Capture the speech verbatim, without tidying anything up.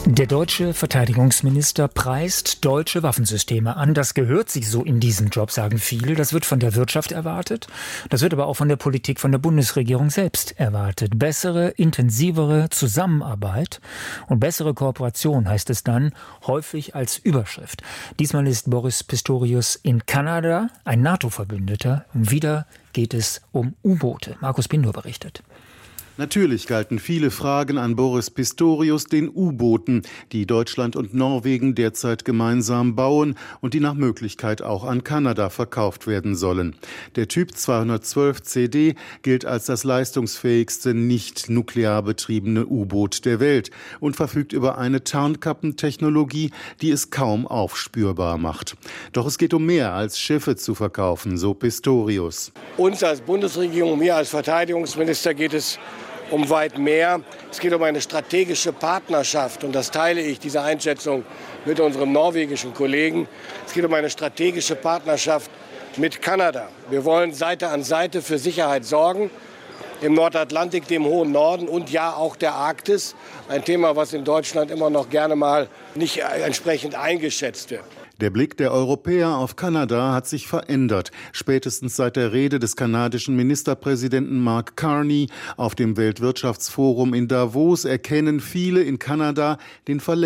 Der deutsche Verteidigungsminister preist deutsche Waffensysteme an. Das gehört sich so in diesem Job, sagen viele. Das wird von der Wirtschaft erwartet. Das wird aber auch von der Politik, von der Bundesregierung selbst erwartet. Bessere, intensivere Zusammenarbeit und bessere Kooperation heißt es dann, häufig als Überschrift. Diesmal ist Boris Pistorius in Kanada, ein NATO-Verbündeter. Und wieder geht es um U-Boote. Markus Pindor berichtet. Natürlich galten viele Fragen an Boris Pistorius den U-Booten, die Deutschland und Norwegen derzeit gemeinsam bauen und die nach Möglichkeit auch an Kanada verkauft werden sollen. Der Typ zweihundertzwölf C D gilt als das leistungsfähigste nicht nuklear betriebene U-Boot der Welt und verfügt über eine Tarnkappentechnologie, die es kaum aufspürbar macht. Doch es geht um mehr als Schiffe zu verkaufen, so Pistorius. Uns als Bundesregierung, mir als Verteidigungsminister geht es um weit mehr. Es geht um eine strategische Partnerschaft und das teile ich, diese Einschätzung, mit unserem norwegischen Kollegen. Es geht um eine strategische Partnerschaft mit Kanada. Wir wollen Seite an Seite für Sicherheit sorgen, im Nordatlantik, dem hohen Norden und ja auch der Arktis. Ein Thema, was in Deutschland immer noch gerne mal nicht entsprechend eingeschätzt wird. Der Blick der Europäer auf Kanada hat sich verändert. Spätestens seit der Rede des kanadischen Ministerpräsidenten Mark Carney auf dem Weltwirtschaftsforum in Davos erkennen viele in Kanada den Verlängerungsweg